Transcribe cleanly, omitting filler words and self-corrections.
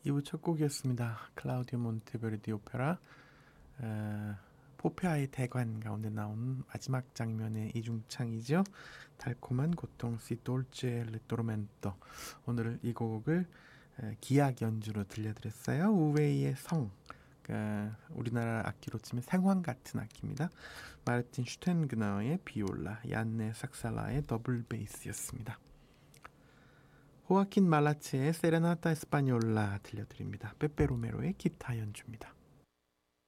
2부 첫 곡이었습니다. 클라우디오 몬테베르디 오페라 포페아의 대관 가운데 나온 마지막 장면의 이중창이죠. 달콤한 고통 시 돌체 리토르멘토. 오늘 이 곡을 기악 연주로 들려드렸어요. 우웨이의 성. 우리나라 악기로 치면 생황 같은 악기입니다. 마르틴 슈텐그너의 비올라, 얀네 삭살라의 더블 베이스였습니다. 호아킨 말라체의 세레나타 에스파뇰라 들려드립니다. 빼빼로메로의 기타 연주입니다.